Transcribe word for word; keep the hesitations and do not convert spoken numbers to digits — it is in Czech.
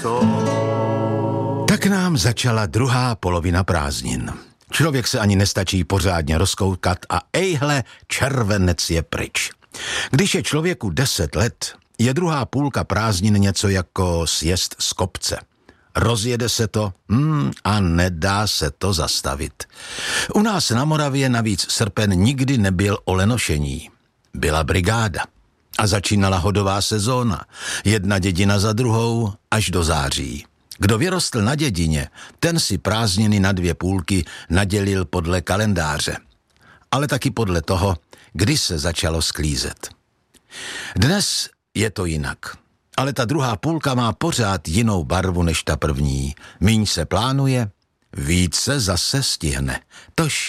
Tak nám začala druhá polovina prázdnin. Člověk se ani nestačí pořádně rozkoukat a ejhle, červenec je pryč. Když je člověku deset let, je druhá půlka prázdnin něco jako sjezd z kopce. Rozjede se to hmm, a nedá se to zastavit. U nás na Moravě navíc srpen nikdy nebyl o lenošení. Byla brigáda a začínala hodová sezóna. Jedna dědina za druhou až do září. Kdo vyrostl na dědině, ten si prázdniny na dvě půlky nadělil podle kalendáře. Ale taky podle toho, kdy se začalo sklízet. Dnes je to jinak. Ale ta druhá půlka má pořád jinou barvu než ta první. Míň se plánuje, víc se zase stihne. Tož